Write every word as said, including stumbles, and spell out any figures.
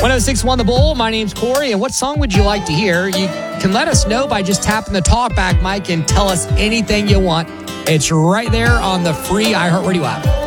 one oh six one The Bull. My name's Corey. And what song would you like to hear? You can let us know by just tapping the talkback mic and tell us anything you want. It's right there on the free iHeartRadio app.